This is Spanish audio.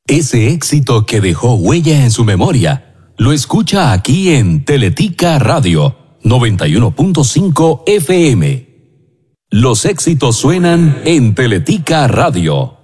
Ese éxito que dejó huella en su memoria, lo escucha aquí en Teletica Radio 91.5 FM. Los éxitos suenan en Teletica Radio.